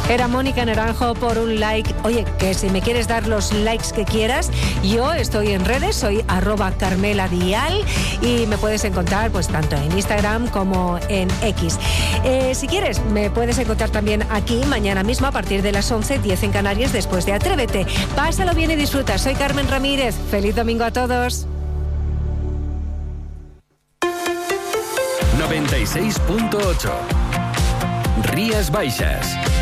Era Mónica Naranjo por un like. Oye, que si me quieres dar los likes que quieras, yo estoy en redes, soy @CarmelaDial y me puedes encontrar pues tanto en Instagram como en X. Si quieres, me puedes encontrar también aquí mañana mismo a partir de las 11, 10 en Canarias, después de Atrévete. Pásalo bien y disfruta. Soy Carmen Ramírez. Feliz domingo a todos. 96.8 Rías Baixas.